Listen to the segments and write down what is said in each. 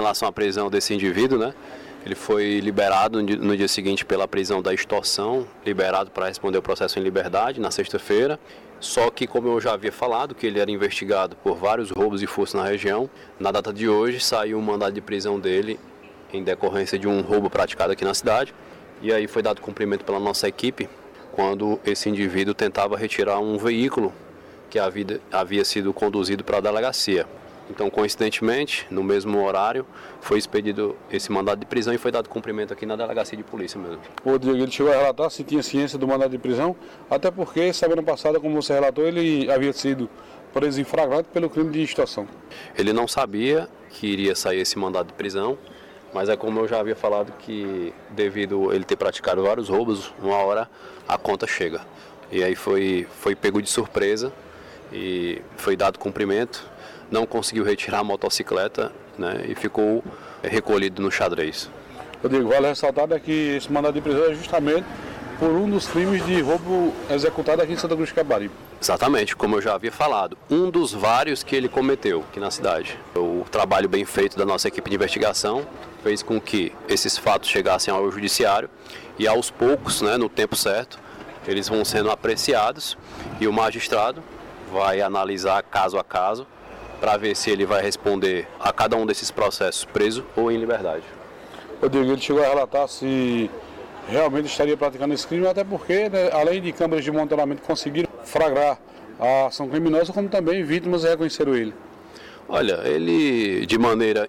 relação à prisão desse indivíduo, né? Ele foi liberado no dia seguinte pela prisão da extorsão, liberado para responder o processo em liberdade na sexta-feira. Só que, como eu já havia falado, que ele era investigado por vários roubos e furtos na região, na data de hoje saiu um mandado de prisão dele em decorrência de um roubo praticado aqui na cidade. E aí foi dado cumprimento pela nossa equipe quando esse indivíduo tentava retirar um veículo que havia sido conduzido para a delegacia. Então, coincidentemente, no mesmo horário, foi expedido esse mandado de prisão e foi dado cumprimento aqui na delegacia de polícia mesmo. O Diego, ele chegou a relatar se tinha ciência do mandado de prisão, até porque, semana passada, como você relatou, ele havia sido preso em flagrante pelo crime de extorsão. Ele não sabia que iria sair esse mandado de prisão, mas é como eu já havia falado que, devido a ele ter praticado vários roubos, uma hora a conta chega. E aí foi pego de surpresa e foi dado cumprimento. Não conseguiu retirar a motocicleta, né, e ficou recolhido no xadrez. Rodrigo, vale ressaltar que esse mandado de prisão é justamente por um dos crimes de roubo executado aqui em Santa Cruz de Capibaribe. Exatamente, como eu já havia falado, um dos vários que ele cometeu aqui na cidade. O trabalho bem feito da nossa equipe de investigação fez com que esses fatos chegassem ao judiciário e aos poucos, né, no tempo certo, eles vão sendo apreciados e o magistrado vai analisar caso a caso para ver se ele vai responder a cada um desses processos preso ou em liberdade. Rodrigo, ele chegou a relatar se realmente estaria praticando esse crime, até porque, né, além de câmeras de monitoramento, conseguiram flagrar a ação criminosa, como também vítimas reconheceram ele. Olha, ele, de maneira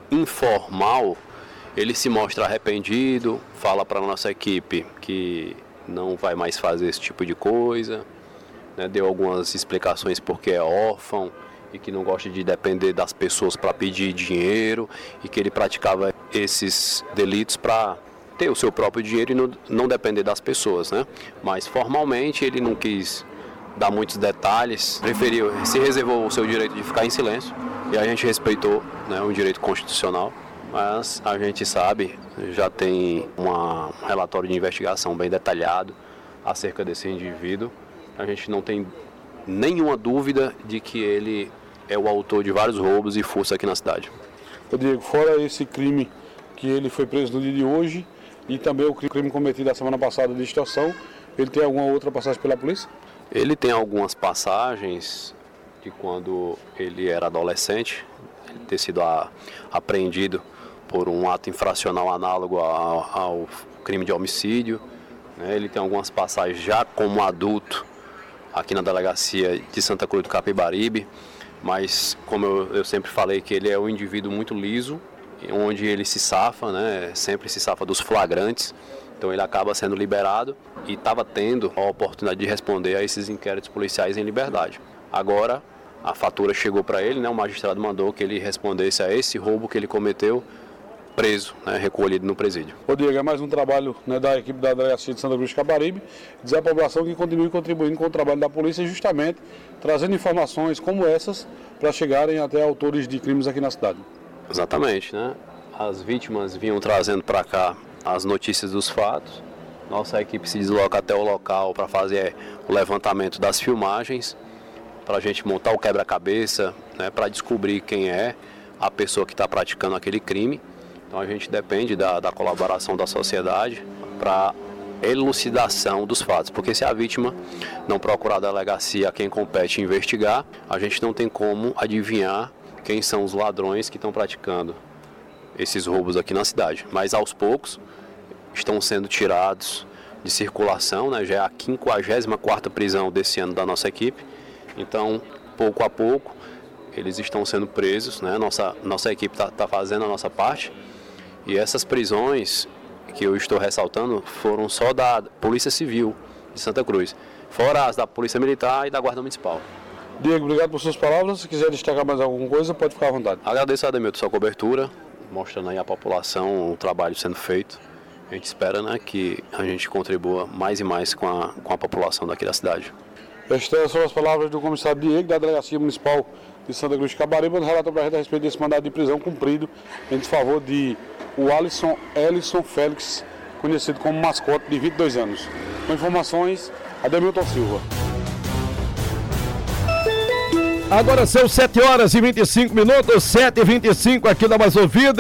informal, ele se mostra arrependido, fala para a nossa equipe que não vai mais fazer esse tipo de coisa, né, deu algumas explicações porque é órfão e que não gosta de depender das pessoas para pedir dinheiro e que ele praticava esses delitos para ter o seu próprio dinheiro e não depender das pessoas, né? Mas formalmente ele não quis dar muitos detalhes, se reservou o seu direito de ficar em silêncio e a gente respeitou, né, um direito constitucional, mas a gente sabe, já tem um relatório de investigação bem detalhado acerca desse indivíduo, a gente não tem nenhuma dúvida de que ele é o autor de vários roubos e furtos aqui na cidade. Diego, fora esse crime que ele foi preso no dia de hoje e também o crime cometido a semana passada de extorsão, ele tem alguma outra passagem pela polícia? Ele tem algumas passagens de quando ele era adolescente, ele ter sido apreendido por um ato infracional análogo ao crime de homicídio, né? Ele tem algumas passagens já como adulto aqui na delegacia de Santa Cruz do Capibaribe, mas como eu sempre falei que ele é um indivíduo muito liso, onde ele se safa, né, sempre se safa dos flagrantes, então ele acaba sendo liberado e estava tendo a oportunidade de responder a esses inquéritos policiais em liberdade. Agora a fatura chegou para ele, né, o magistrado mandou que ele respondesse a esse roubo que ele cometeu, preso, né, recolhido no presídio. Rodrigo, é mais um trabalho, né, da equipe da Delegacia de Santa Cruz de Capibaribe, dizer à população que continue contribuindo com o trabalho da polícia, justamente trazendo informações como essas para chegarem até autores de crimes aqui na cidade. Exatamente, né? As vítimas vinham trazendo para cá as notícias dos fatos, nossa equipe se desloca até o local para fazer o levantamento das filmagens, para a gente montar o quebra-cabeça, né, para descobrir quem é a pessoa que está praticando aquele crime. Então a gente depende da colaboração da sociedade para elucidação dos fatos, porque se a vítima não procurar a delegacia a quem compete investigar, a gente não tem como adivinhar quem são os ladrões que estão praticando esses roubos aqui na cidade. Mas aos poucos estão sendo tirados de circulação, né? Já é a 54ª prisão desse ano da nossa equipe, então pouco a pouco eles estão sendo presos, né? Nossa equipe está fazendo a nossa parte. E essas prisões que eu estou ressaltando foram só da Polícia Civil de Santa Cruz, fora as da Polícia Militar e da Guarda Municipal. Diego, obrigado por suas palavras. Se quiser destacar mais alguma coisa, pode ficar à vontade. Agradeço, Ademilton, sua cobertura, mostrando aí à população o trabalho sendo feito. A gente espera, né, que a gente contribua mais e mais com a população daqui da cidade. Estas são as palavras do comissário Diego, da Delegacia Municipal de Santa Cruz de Capibaribe, no relato para a gente a respeito desse mandado de prisão cumprido em desfavor de o Ellison Félix, conhecido como mascote, de 22 anos. Com informações, Ademilton Silva. Agora são 7h25, 7h25 aqui na Mais Ouvida.